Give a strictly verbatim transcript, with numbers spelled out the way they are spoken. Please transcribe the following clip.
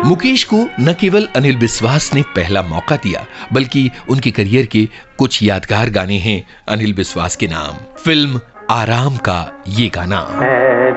मुकेश को न केवल अनिल बिस्वास ने पहला मौका दिया, बल्कि उनके करियर के कुछ यादगार गाने हैं अनिल बिस्वास के नाम। फिल्म आराम का ये गाना।